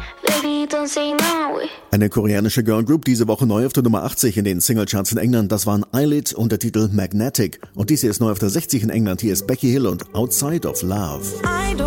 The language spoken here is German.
Baby, don't say no. Eine koreanische Girlgroup, diese Woche neu auf der Nummer 80 in den Singlecharts in England. Das waren Eyelid und der Titel Magnetic. Und diese ist neu auf der 60 in England. Hier ist Becky Hill und Outside of Love. I don't